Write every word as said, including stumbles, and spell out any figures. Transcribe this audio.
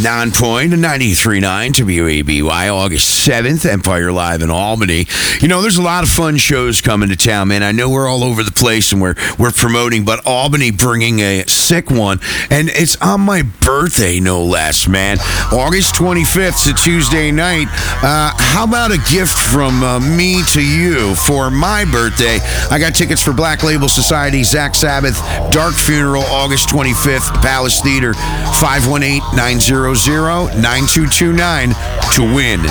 Non-point, ninety-three point nine W A B Y, August seventh, Empire Live in Albany. You know, there's a lot of fun shows coming to town, man. I know we're all over the place and we're we're promoting, but Albany bringing a sick one, and it's on my birthday, no less, man. August twenty-fifth, it's a Tuesday night. Uh, how about a gift from uh, me to you for my birthday? I got tickets for Black Label Society, Zach Sabbath, Dark Funeral, August twenty-fifth, Palace Theater, five one eight, nine zero zero, nine two two nine to win.